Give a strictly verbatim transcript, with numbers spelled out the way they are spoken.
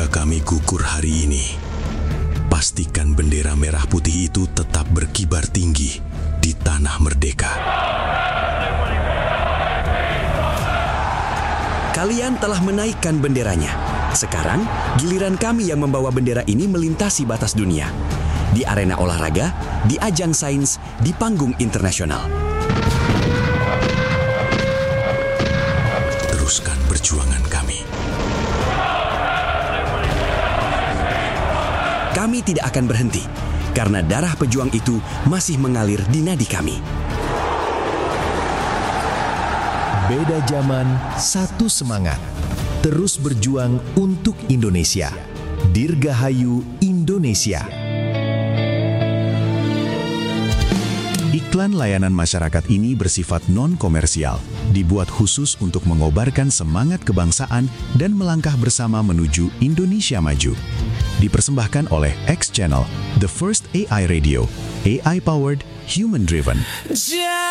Jika kami gugur hari ini, pastikan bendera merah putih itu tetap berkibar tinggi di tanah merdeka. Kalian telah menaikkan benderanya. Sekarang, giliran kami yang membawa bendera ini melintasi batas dunia. Di arena olahraga, di ajang sains, di panggung internasional. Teruskan perjuangan kami. Kami tidak akan berhenti, karena darah pejuang itu masih mengalir di nadi kami. Beda zaman, satu semangat. Terus berjuang untuk Indonesia. Dirgahayu Indonesia. Iklan layanan masyarakat ini bersifat non-komersial, dibuat khusus untuk mengobarkan semangat kebangsaan dan melangkah bersama menuju Indonesia maju. Dipersembahkan oleh X Channel, the first A I radio, A I-powered, human-driven.